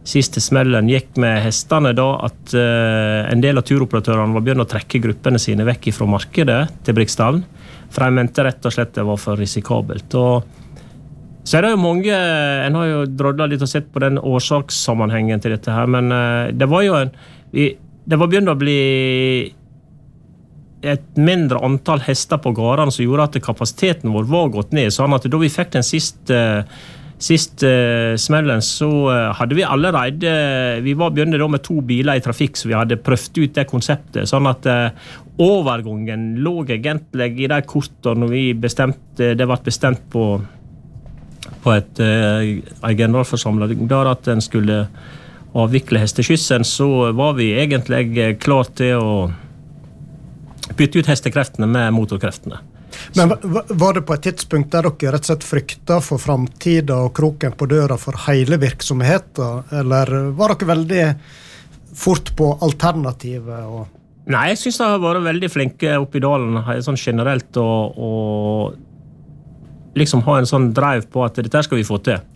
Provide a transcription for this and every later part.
siste smellen gikk med hestene da at en del av turoperatørene var begynt å trekke gruppene sine vekk fra markedet til Briksdalen, for de mente rett og slett det var for risikabelt. Så det jo mange, en har jo drodlet litt og sett på den årsakssammenhengen til dette her, men det var jo det var begynt å bli et mindre antall hester på gårdene som gjorde at kapasiteten vår var gått ned, sånn at da vi fikk den siste smellen så hadde vi allerede, vi var begynte da med 2 biler i trafikk, så vi hadde prøvd ut det konseptet, sånn at overgangen lå egentlig i de kortene når vi bestemte, det ble bestemt på en generalforsamling der at den skulle avvikle hesteskyssen, så var vi egentlig klar til å bytte ut hestekreftene med motorkreftene. Men var det på et tidspunkt der dere rett og slett frykta for framtida og kroken på døra for hele virksomheten, eller var dere veldig fort på alternativet? Nei, jeg synes de har vært veldig flinke oppe i dalen, sånn generelt, og liksom ha en sånn drive på at dette skal vi få til.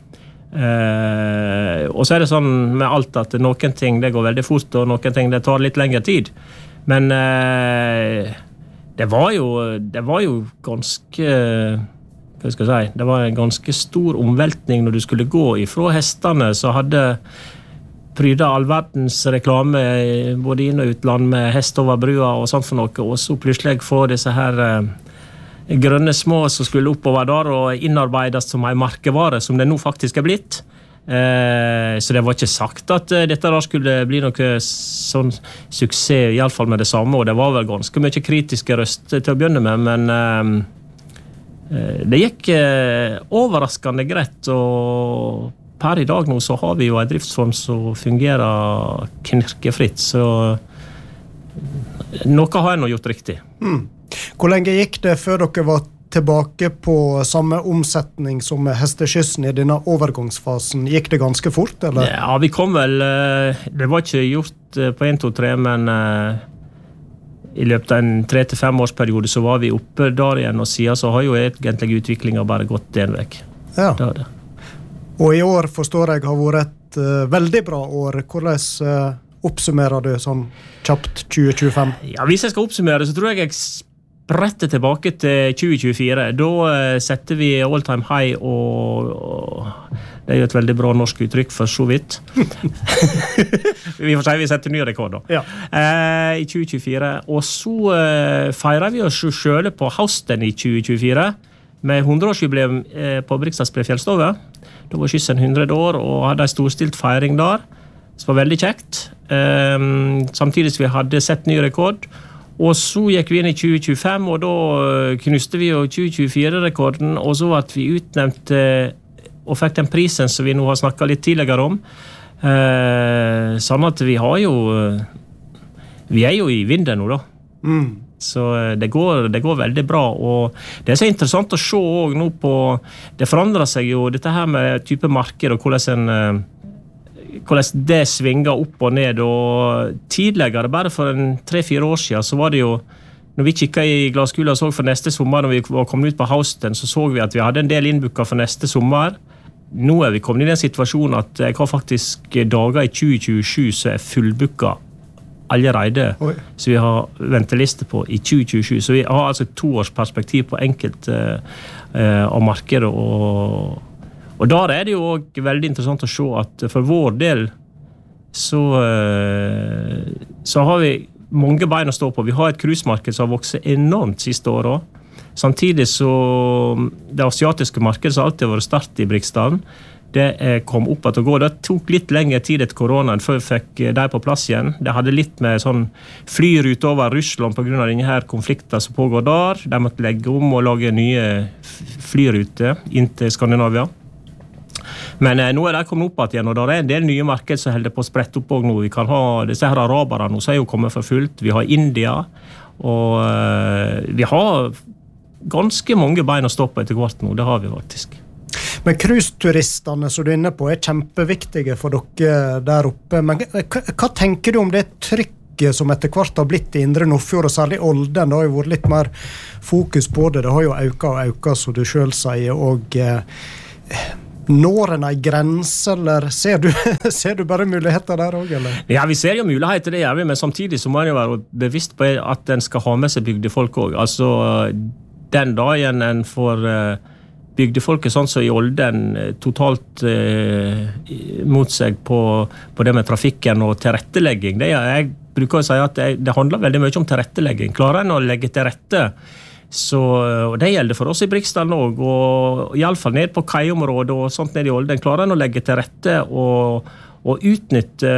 Og så det sånn med alt at noen ting det går veldig fort, og noen ting det tar litt lengre tid. Men det var jo ganske, hva skal jeg si, det var en ganske stor omveltning når du skulle gå ifra hestene, så hadde prydet all verdens reklame både inn- og utland med hest over brua og sånt for noe, og så plutselig få disse her grønne små som skulle oppover der og innarbeides som en markevare, som det nå faktisk blitt. Så det var ikke sagt at dette da skulle bli noe sånn suksess, i alle fall med det samme, og det var vel ganske mye kritiske røster til å begynne med, men det gikk overraskende greit, og per i dag nå så har vi jo en driftsform som fungerer knirkefritt, så noe har jeg nå gjort riktig. Hvor lenge gikk det før dere var tilbake på samme omsetning som hesteskyssen i denne overgangsfasen? Gikk det ganske fort, eller? Ja, vi kom vel, det var ikke gjort på 1, 2, 3, men i løpet av en 3 til 5 årsperiode så var vi oppe der igjen, og siden så har jo egentlig utviklingen bare gått den vekk. Ja. Det. Og i år forstår jeg har vært et veldig bra år. Hvordan oppsummerer du sånn kjapt 2025? Ja, hvis jeg skal oppsummere så tror jeg rett tilbake til 2024. Da setter vi all time high, og det jo et veldig bra norsk uttrykk for så vidt. Vi får si vi setter ny rekord da. Ja. I 2024. Og så feirer vi oss selv på høsten i 2024 med 100-årsjubileum på Briksdalsbre fjellstove. Da var skyssen 100 år og hadde en storstilt feiring der. Det var veldig kjekt. Samtidig som vi hadde sett ny rekord. Og så gikk vi inn i 2025, og da knuste vi jo 2024-rekorden, og så ble vi utnevnt og fikk den prisen som vi nå har snakket litt tidligere om. Sånn at vi jo i vinden nå da. Så det går veldig bra, og det så interessant å se også nå på, det forandrer seg jo dette her med type marked og hvordan det svinger opp og ned, og tidligere, bare for 3-4 år siden, så var det jo, når vi kikket i glaskula og så for neste sommer, når vi var kommet ut på høsten, så vi at vi hadde en del innbooket for neste sommer. Nå vi kommet i den situasjonen at jeg har faktisk dager i 2027 som fullbooket allerede, så vi har venteliste på i 2027, så vi har altså 2 års perspektiv på enkelt av markedet, og der det jo også veldig interessant å se at for vår del så har vi mange bein å stå på. Vi har et cruisemarked som har vokset enormt siste året. Samtidig så det asiatiske markedet som alltid har vært start i Briksdalen, det kom opp at å gå. Det tok litt lengre tid etter koronaen før vi fikk de på plass igjen. Det hadde litt med sånn flyrute over Russland på grunn av denne her konflikten som pågår der. De måtte legge om og lage nye flyruter inn til Skandinavia. Men nå det kommet opp igjen, og det en del nye marked som holder på å sprette opp også nå. Vi kan ha disse her araberne nå, som jo kommet for fullt. Vi har India, og vi har ganske mange bein å stå på etter hvert nå. Det har vi faktisk. Men cruiseturistene som du inne på kjempeviktige for dere der oppe. Men hva tenker du om det trykket som etter hvert har blitt i Indre Nordfjord, og særlig Olden? Det har jo vært litt mer fokus på det. Det har jo økt, som du selv sier, og Når en grense, eller ser du bare muligheter der også, eller? Ja, vi ser jo muligheter, det gjør vi, men samtidig så må en jo være bevisst på at en skal ha med seg bygdefolk også. Altså, den dagen en får bygdefolket sånn som i Olden totalt mot seg på det med trafikken og tilrettelegging, jeg bruker å si at det handler veldig mye om tilrettelegging. Klarer en å legge til rette, og det gjelder for oss i Briksdalen også, og i alle fall ned på kaiområdet og sånt ned i Olden, klarer en å legge til rette og utnytte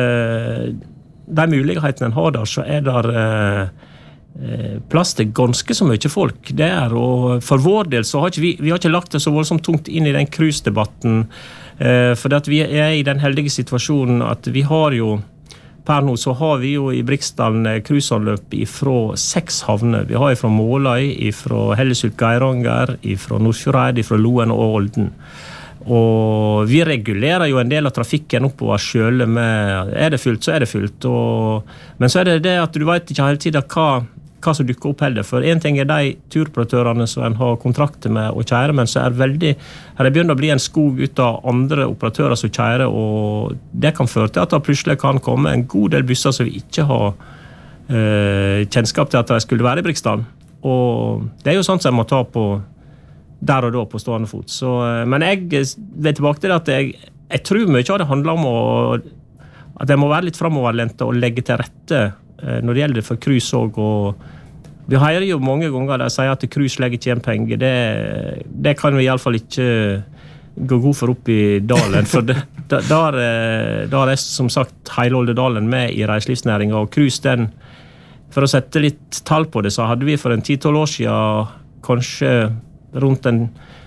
de mulighetene en har der, så der plass til ganske så mye folk der, og for vår del så har ikke vi har ikke lagt det så voldsomt tungt inn i den cruisedebatten, for at vi i den heldige situasjonen at vi har jo per nå så har vi jo i Briksdalen cruiseanløp fra 6 havner. Vi har fra Måløy, fra Hellesund Geiranger, fra Nordfjordeid, fra Loen og Olden. Og vi regulerer jo en del av trafikken oppover selv med, det fullt, så det fullt. Men så det at du vet ikke hele tiden hva som dukker opp heller. For en ting de turoperatørene som en har kontrakter med å kjøre, men så veldig, her begynner å bli en skog ut av andre operatører som kjører, og det kan føre til at det plutselig kan komme en god del busser som vi ikke har kjennskap til at de skulle være i Briksdalen. Og det jo sånt som jeg må ta på der og da på stående fot. Så, men jeg vil tilbake til at jeg tror mye av det handler om at jeg må være litt fremoverlent og legge til rette når det gjelder for cruise også, og vi hører jo mange ganger der sier at cruise legger ikke igjen penger. Det kan vi i alle fall ikke gå god for opp i dalen, for der som sagt hele Oldedalen med i reiselivsnæringen, og cruise for å sette litt tall på det, så hadde vi for en 10-12 år siden kanskje rundt en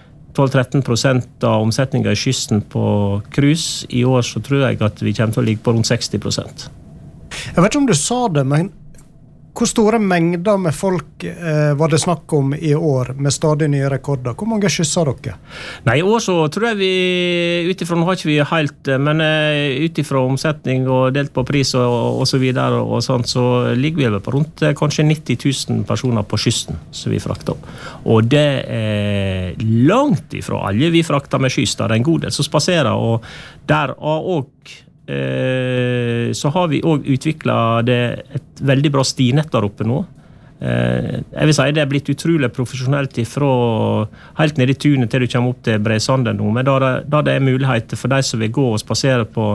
12-13% av omsetningen i kysten på cruise. I år så tror jeg at vi kommer til å ligge på rundt 60%. Jeg vet ikke om du sa det, men hvor store mengder med folk var det snakk om i år med stadig nye rekorder? Hvor mange skysser dere? Nei, i år så tror jeg vi, utifrån har ikke vi helt, men utifrån omsetning og delt på pris og så videre og sånt, så ligger vi på rundt kanskje 90 000 personer på kysten som vi frakter opp. Og det langt ifra alle vi frakter med kyst, det en god del som spaserer, og der også så har vi også utviklet et veldig bra stinett der oppe nå. Jeg vil si det blitt utrolig profesjonelt ifra helt ned i tunet til du kommer opp til Bresanden nå, men da det muligheter for de som vil gå og spasere på,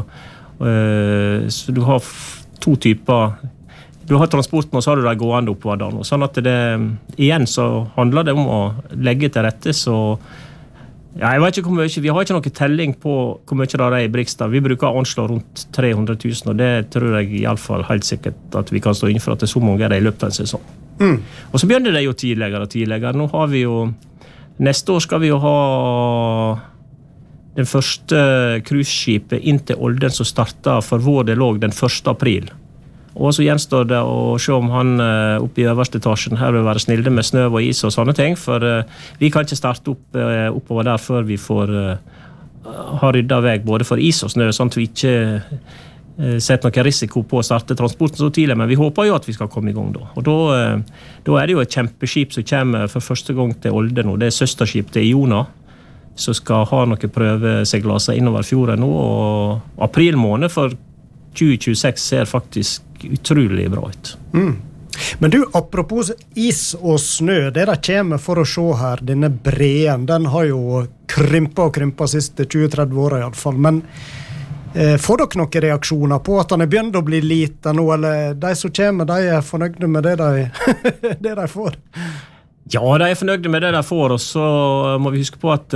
så du har 2 typer. Du har transporten, og så har du de gående oppover der nå. Sånn at igjen så handler det om å legge til rette, så ja, jeg vet ikke hvor mye, vi har ikke noe telling på hvor mye det i Briksdal. Vi bruker å anslå rundt 300 000, og det tror jeg i alle fall helt sikkert at vi kan stå innenfor at det så mange det i løpet av en sesong. Og så begynner det jo tidligere og tidligere. Nå har vi jo, neste år skal vi jo ha den første cruiseskipet inn til Olden som starter for vår del også den 1. april. Og så gjenstår det å se om han oppe i øverste etasjen her vil være snille med snø og is og sånne ting, for vi kan ikke starte oppover der før vi får ha ryddet vei både for is og snø, sånn at vi ikke setter noen risiko på å starte transporten så tidlig, men vi håper jo at vi skal komme i gang da. Og da det jo et kjempeskip som kommer for første gang til Olden nå. Det søsterskip til Iona, som skal ha noen prøveseglaser innover fjorden nå, og april måned for 2026 ser faktisk utrolig bra ut. Men du, apropos is og snø, det kommer for å se her, denne breen, den har jo krympet siste 20-30 år i alle fall, men får dere noen reaksjoner på at den begynt å bli liten nå, eller de som kommer, de fornøyde med det de får? Ja, de fornøyde med det de får, og så må vi huske på at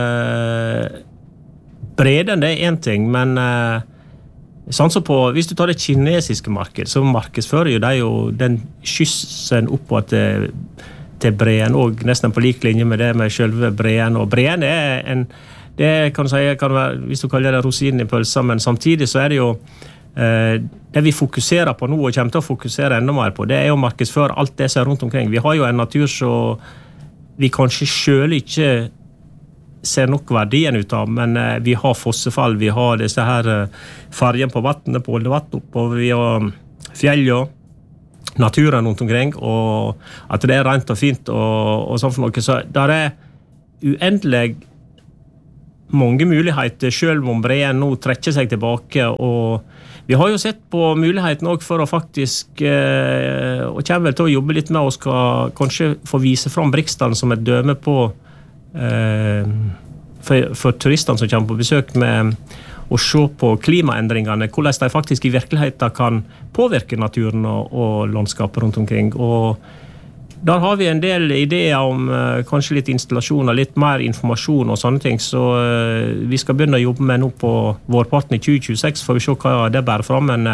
breden det en ting, men sånn så hvis du tar det kinesiske markedet, så markedsfører jo de jo den kyssen oppover til breen, og nesten på lik linje med det med selve breen. Og breen det kan du si, kan være, hvis du kaller det rosinen i pølsa, men samtidig så det jo det vi fokuserer på nå, og kommer til å fokusere enda mer på, det jo markedsføre alt det som rundt omkring. Vi har jo en natur så vi kanskje selv ikke ser nok verdien ut av, men vi har fossefall, vi har disse her fargen på vattnet, på Oldevatn oppover, vi har fjellet, naturen rundt omkring, og at det rent og fint og sånn for noe, så der uendelig mange muligheter, selv om Breen nå trekker seg tilbake, og vi har jo sett på muligheten også for å faktisk, og kommer vel til å jobbe litt med, og skal kanskje få vise fram Briksdalen som et døme på, for turistene som kommer på besøk med å se på klimaendringene, hvordan de faktisk I virkeligheten kan påvirke naturen og landskapet rundt omkring. Og der har vi en del ideer om kanskje litt installasjoner, litt mer informasjon og sånne ting, så vi skal begynne å jobbe med nå på vårparten I 2026, får vi se hva det bærer fram, men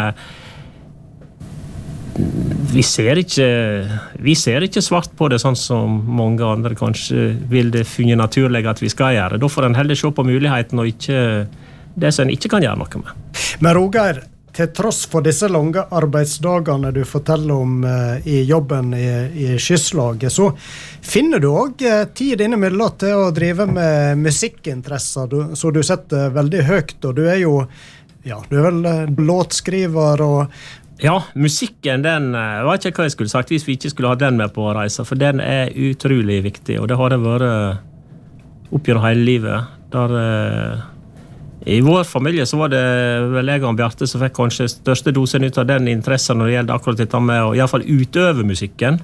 vi ser ikke svart på det sånn som mange andre kanskje vil det finne naturlig at vi skal gjøre. Da får en heller se på muligheten og ikke det som en ikke kan gjøre noe med. Men Roger, til tross for disse lange arbeidsdagene du forteller om I jobben I Kystlaget, så finner du også tid innimellom til å drive med musikkinteresser, så du setter veldig høyt, og du jo, ja, du vel låtskriver og... Ja, musikken, den var ikke hva jeg skulle sagt hvis vi ikke skulle ha den med på reise, for den utrolig viktig, og det har det vært oppgjør hele livet, der... I vår familie så var det vel jeg og Bjarte som fikk kanskje største dosen ut av den interessen når det gjelder akkurat dette med å I hvert fall utøve musikken.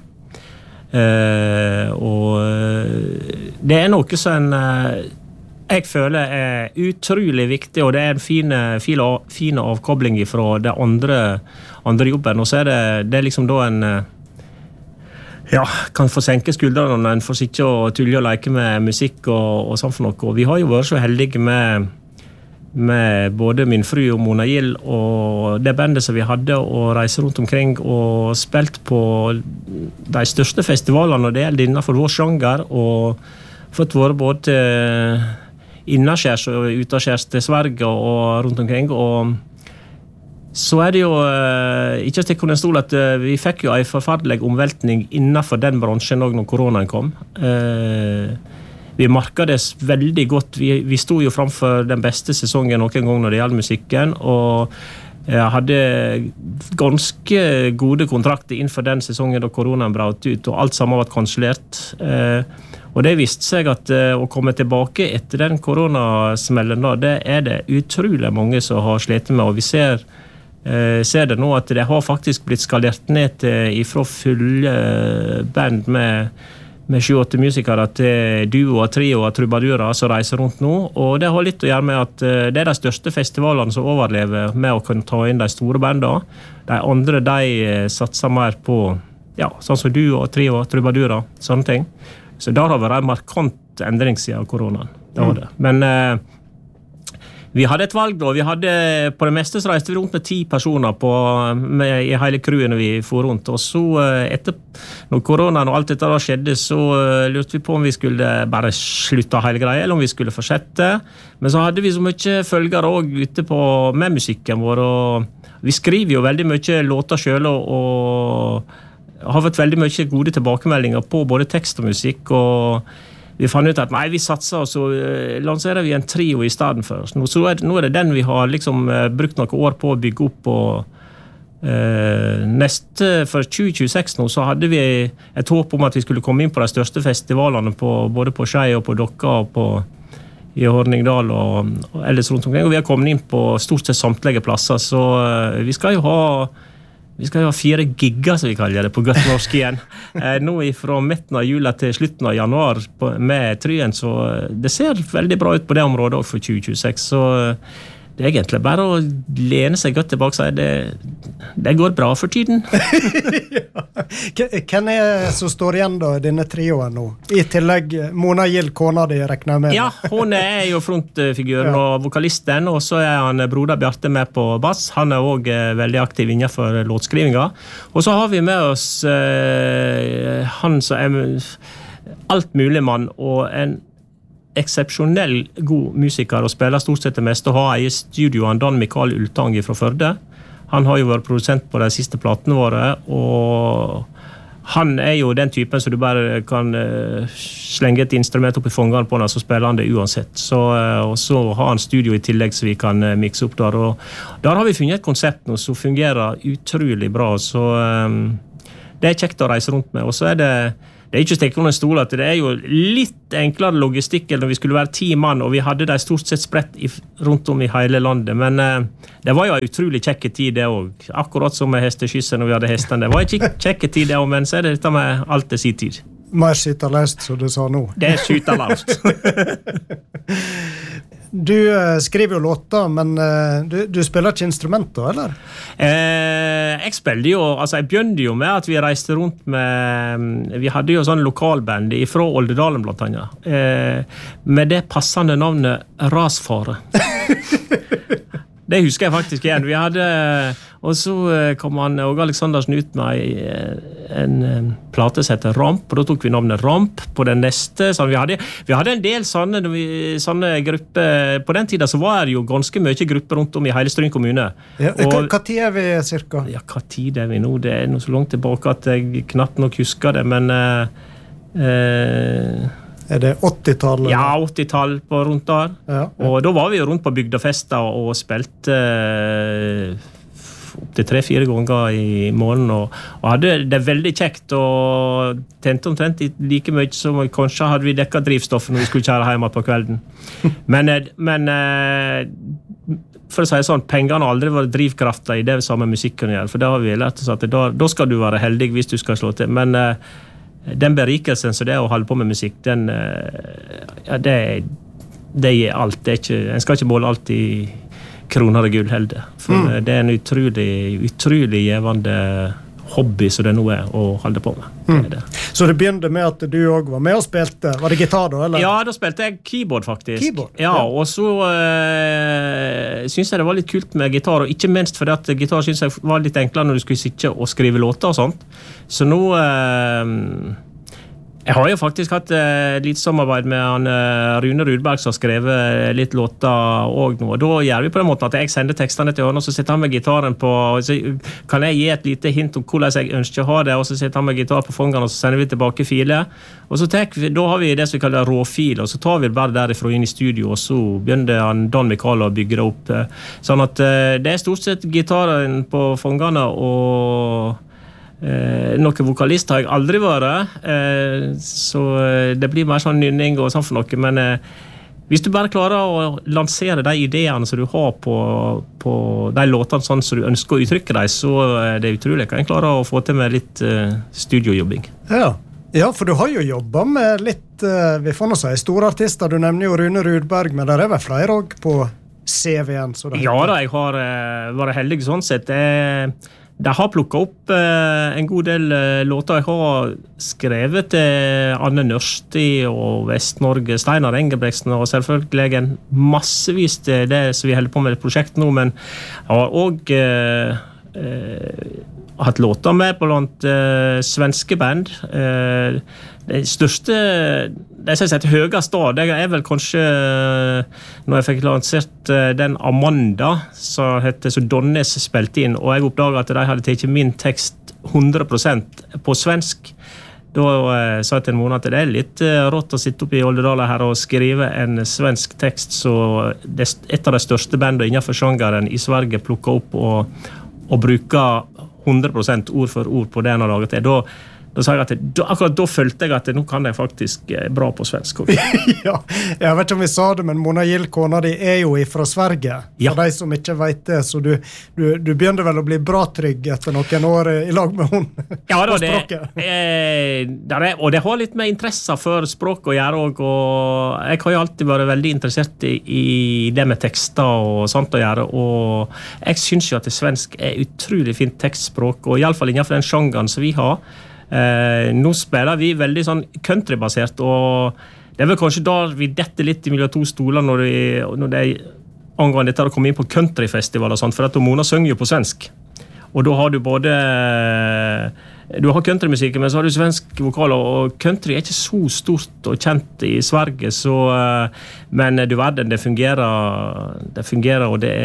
Og det noe som jeg føler utrolig viktig, og det en fin avkobling fra det andre jobben. Og så det liksom da en ja, kan få senke skuldrene når en får sitte og tulle og leke med musikk og sånn for noe. Og vi har jo vært så heldige med både min fru og Mona Gill og det bandet som vi hadde og reise rundt omkring og spilt på de største festivalene og det innenfor vår sjanger og fått vært både innenskjærs og utenskjærs til Sverige og rundt omkring og så det jo ikke stikk under stol at vi fikk jo en forferdelig omveltning innenfor den bransjen også når koronaen kom vi market det veldig godt. Vi stod jo framfor den beste sesongen noen gang når det gjaldt musikken, og jeg hadde ganske gode kontrakter innenfor den sesongen da koronaen brøt ut, og alt sammen var kansellert. Og det viste seg at å komme tilbake etter den koronasmellen, da, det det utrolig mange som har slitt med, og vi ser det nå at det har faktisk blitt skalert ned ifra fulle band med 7-8 musikere til duo og trio og trubadurer som reiser rundt nå, og det har litt å gjøre med at det de største festivalene som overlever med å kunne ta inn de store bandene. De andre, de satser mer på, ja, sånn som duo og trio og trubadurer, sånne ting. Så der har vært en markant endring siden koronaen. Det var det. Men vi hadde et valg da, vi hadde på det meste så reiste vi rundt med 10 personer I hele crewet når vi for rundt, og så etter når koronaen og alt dette da skjedde, så lurte vi på om vi skulle bare slutte hele greia, eller om vi skulle fortsette, men så hadde vi så mye følgere også ute med musikken vår, og vi skriver jo veldig mye låter selv, og har fått veldig mye gode tilbakemeldinger på både tekst og musikk, og vi fant ut at nei, vi satser, og så lanserer vi en trio I stedet for. Nå det den vi har liksom brukt noen år på å bygge opp, og for 2026 nå, så hadde vi et håp om at vi skulle komme inn på de største festivalene, både på Skei og på Dokka, og I Horningdal, og ellers rundt omkring, og vi har kommet inn på stort sett samtlige plasser, så vi skal jo ha 4 gigger, som vi kaller det, på godt norsk igjen. Nå fra midten av jula til slutten av januar med Tryen, så det ser veldig bra ut på det området også for 2026, så det egentlig bare å lene seg godt tilbake og si det går bra for tiden. Ja. Hvem som står igjen da, denne trioen nå? I tillegg Mona Gill, kona di, regner jeg med. Ja, hun jo frontfiguren og vokalisten, og så han broder Bjarte med på bass. Han også veldig aktiv innenfor låtskrivinga. Og så har vi med oss han som alt mulig mann, og en eksepsjonell god musiker og spiller stort sett det meste og har I studioen Dan Mikael Ultang fra Førde. Han har jo vært produsent på de siste platene våre, og han jo den typen som du bare kan slenge et instrument opp I fongene på, så spiller han det uansett. Og så har han studio I tillegg så vi kan mikse opp der, og der har vi funnet et konsept nå som fungerer utrolig bra, så det kjekt å reise rundt med, og så det det ikke stikk under stol at det jo litt enklere logistikk enn når vi skulle være 10 mann, og vi hadde de stort sett spredt rundt om i hele landet. Men det var jo en utrolig kjekke tid det også. Akkurat som med hesteskyssen når vi hadde hestene. Det var en kjekke tid det også, men så det dette med alt til sin tid. Mer skyterløst, som du sa nå. Det skyterløst. Du skriver jo låter, men du spiller ikke instrumenter, eller? Jeg spilte jo, altså jeg begynte jo med at vi reiste rundt med, vi hadde jo sånn lokalband fra Oldedalen blant annet, med det passende navnet Rasfare. Det husker jeg faktisk igjen. Vi hadde, og så kom han Åge Aleksandersen ut med en plate som heter Ramp, og da tok vi navnet Ramp på den neste. Så vi hadde en del sånne grupper. På den tiden så var det jo ganske mye grupper rundt om i hele Stryn kommune. Ja, hva tid vi cirka? Ja, hva tid vi nå? Det noe så langt tilbake at jeg knapt nok husker det, men... det 80-tallet? Ja, 80-tall på rundt der. Ja. Og da var vi jo rundt på bygdafester og spilte opp til 3-4 ganger i måneden, og hadde det veldig kjekt, og tjente omtrent like mye som kanskje hadde vi dekket drivstoffet når vi skulle kjøre hjemme på kvelden. Men for å si sånn, pengene har aldri vært drivkraften i det samme musikken gjør, for det har vi lært oss at da skal du være heldig hvis du skal slå til. Men den berikelsen som det å holde på med musikk, det gir alt. En skal ikke måle alt i kroner og gull heller. For det en utrolig gjevende hobby som det nå å holde på med. Det. Så det begynte med at du også var med og spilte? Var det gitar da, eller? Ja, da spilte jeg keyboard faktisk. Keyboard? Ja, og så synes jeg det var litt kult med gitar, og ikke minst fordi at gitar synes jeg var litt enklere når du skulle sitte og skrive låter og sånt. Så nå... Jeg har jo faktisk hatt litt samarbeid med han, Rune Rudberg som har skrevet litt låter og nå. Da gjør vi på den måten at jeg sender tekstene til han, og så sitter han med gitaren på, og så kan jeg gi et lite hint om hvordan jeg ønsker å ha det, og så sitter han med gitar på fongene, og så sender vi tilbake filer. Og så da har vi det som vi kaller råfil, og så tar vi det bare derifra inn i studio, og så begynner han Dan Mikael å bygge det opp. Sånn at det stort sett gitaren på fongene, og noen vokalist har jeg aldri vært, så det blir mer sånn nynning og sånn for noe, men hvis du bare klarer å lansere de ideene som du har på de låtene sånn som du ønsker å uttrykke deg, så det utrolig. Kan jeg klare å få til med litt studiojobbing. Ja, for du har jo jobbet med litt, vi får nå si, store artister. Du nevner jo Rune Rudberg, men der vel flere også på CV-en? Ja da, jeg har vært heldig sånn sett. De har plukket opp en god del låter. Jeg har skrevet til Anne Nørsti og Vest-Norge, Steinar Engelbrektsen og selvfølgelig en massevis til det som vi holder på med et prosjekt nå, men jeg har også hatt låter med blant svenske band. Det største, det jeg sier høyest da, det vel kanskje når jeg fikk lansert den Amanda som heter så Donnes spilte inn, og jeg oppdaget at de hadde tatt min tekst 100% på svensk. Da sa jeg til en måned at det litt rått å sitte oppe i Oldedalen her og skrive en svensk tekst, så et av de største bandene innenfor sjangeren i Sverige plukket opp og bruker 100% ord for ord på det han har laget til. Da sa jeg at akkurat da følte jeg at nå kan jeg faktisk bra på svensk. Ja, jeg vet ikke om vi sa det, men Mona Gill, kona di, jo fra Sverige. For de som ikke vet det, så du begynte vel å bli bra trygg etter noen år i lag med hun ja, på språket. Og det har litt med interesse for språk å gjøre, og jeg har jo alltid vært veldig interessert i det med tekster og sånt å gjøre, og jeg synes jo at det svensk utrolig fint tekstspråk, og i alle fall innenfor den sjangeren som vi har. Nå spiller vi veldig sånn countrybasert, og det vel kanskje da vi detter litt mellom to stoler når det angående dette å komme inn på countryfestival og sånt, for at Mona synger jo på svensk, og da har du både du har countrymusikken, men så har du svensk vokal, og country ikke så stort og kjent i Sverige, så, men du verden, det fungerer, og det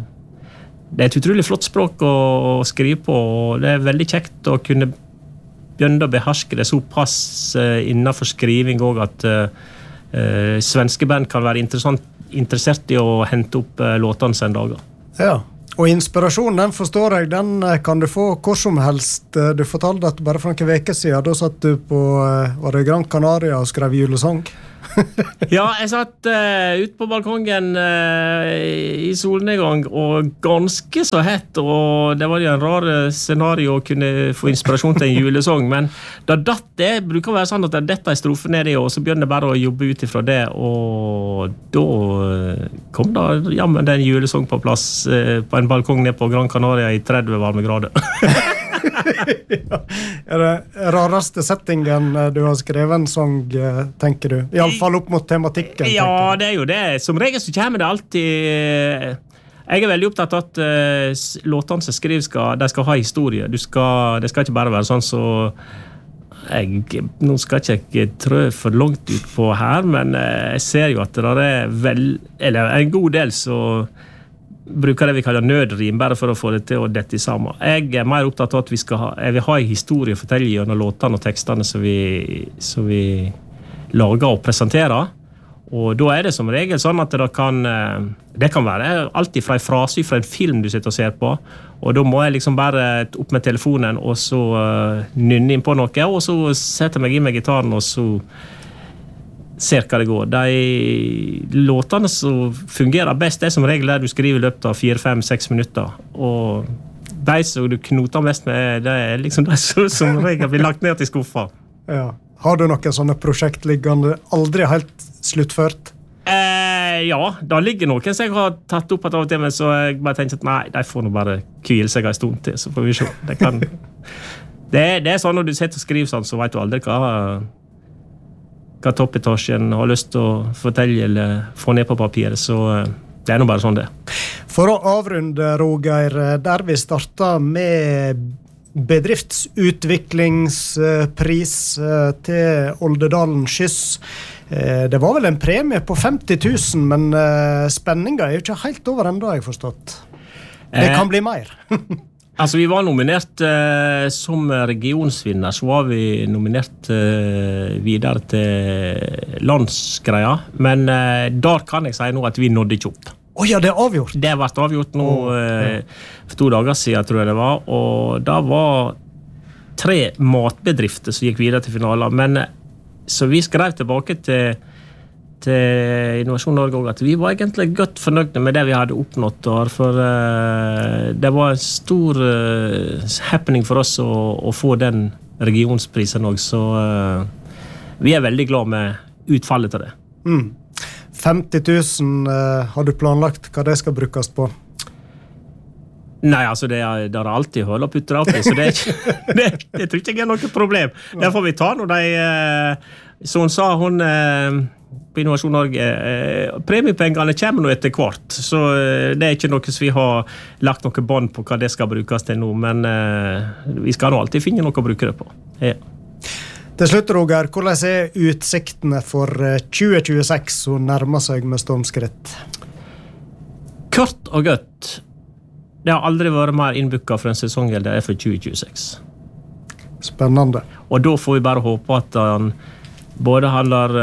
et utrolig flott språk å skrive på, og det veldig kjekt å kunne begynne å beherske det såpass innenfor skriving også, at svenske band kan være interessert i å hente opp låtene sen dager. Ja, Og inspirasjonen, den forstår jeg, den kan du få hvor som helst. Du fortalte at bare for noen veker siden, da satt du på, var det Gran Canaria og skrev julesang? Ja, jeg satt ute på balkongen i solnedgang og ganske så hett, og det var jo en rar scenario å kunne få inspirasjon til en julesang, men da datt det, bruker å være sånn at det detter en strofe ned i, og så begynner jeg bare å jobbe ut ifra det, og da kom da jammen den julesang på plass på en balkong ned på Gran Canaria i 30 varme grader. Ja. Er det rareste settingen du har skrevet en sang, tenker du? I alle fall opp mot tematikken. Ja, det er jo det. Som regel så kommer det alltid... Jeg er veldig opptatt av at låtene som skriver de skal ha historie. Det skal ikke bare være sånn så... Nå skal ikke jeg trø for langt ut på her, men jeg ser jo at det er en god del så bruker det vi kaller nødrim, bare for å få det til å dette sammen. Jeg er mer opptatt av at jeg vil ha en historie å fortelle gjennom låtene og tekstene som vi lager og presenterer. Og da er det som regel sånn at det kan være alt fra en frase fra en film du sitter og ser på, og da må jeg liksom bare opp med telefonen og så nynne inn på noe, og så setter jeg meg inn med gitaren og så ser hva det går. De låtene som fungerer best, det er som regel der du skriver i løpet av 4, 5, 6 minutter, og de som du knoter mest med, det er liksom de som regel blir lagt ned til skuffa. Ja. Har du noen sånne prosjekt liggende aldri helt sluttført? Ja, da ligger noen som jeg har tatt opp av og til, men så jeg bare tenker at nei, de får nå bare kvile seg en stund til, så får vi se. Det er sånn når du sitter og skriver sånn, så vet du aldri hva toppetasjen har lyst til å fortelle eller få ned på papiret, så det er nå bare sånn det. For å avrunde, Roger, der vi startet med bedriftsutviklingspris til Oldedalen Skyss. Det var vel en premie på 50 000, men spenningen er jo ikke helt over enda, har jeg forstått. Det kan bli mer. Altså, vi var nominert som regionsvinner, så var vi nominert videre til landsgreia, men der kan jeg si nå at vi nådde ikke opp. Ja, det er avgjort. Det har vært avgjort nå for 2 dager siden, tror jeg det var, og da var 3 matbedrifter som gikk videre til finaler, men så vi skrev tilbake til Innovasjon Norge også, at vi var egentlig godt fornøyde med det vi hadde oppnådd der, for det var en stor happening for oss å få den regionsprisen også, så vi er veldig glad med utfallet til det. 50 000, har du planlagt hva det skal brukes på? Nei, altså det er alltid høl å putte det opp i, så det tror ikke jeg er noe problem. Det får vi ta når så hun sa hun på Innovasjon Norge, premiepengene kommer nå etter hvert, så det er ikke noe som vi har lagt noe bånd på hva det skal brukes til nå, men vi skal nå alltid finne noe å bruke det på. Ja. Til slutt, Roger, hvordan er utsiktene for 2026 som nærmer seg med stormskritt? Kort og godt. Det har aldri vært mer innbooket for en sesong enn det er for 2026. Spennende. Og da får vi bare håpe at både handler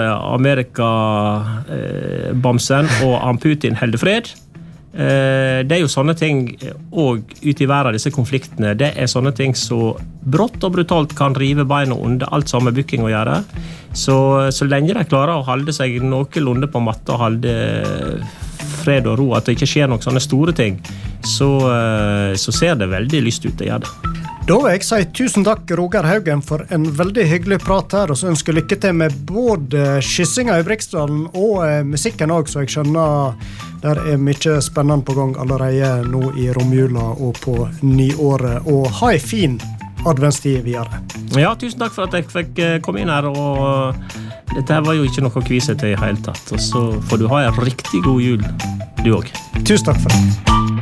Amerika-bamsen og Putin holder fred. Det er jo sånne ting, og ute i verden, disse konfliktene, det er sånne ting som brått og brutalt kan rive beina under alt samme booking å gjøre. Så lenge de klarer å holde seg noenlunde på matta og holde fred og ro, at det ikke skjer noen sånne store ting, så ser det veldig lyst ut å gjøre det. Da vil jeg si tusen takk, Roger Haugen, for en veldig hyggelig prat her, og så ønsker lykke til med både skyssinga i Briksdalen og musikken også, så jeg skjønner der er mye spennende på gang allerede nå i romjula og på nyåret, og ha en fin adventstid videre. Ja, tusen takk for at jeg fikk komme inn her, og dette var jo ikke noe kvise til i hele tatt, og så får du ha en riktig god jul, du også. Tusen takk for det.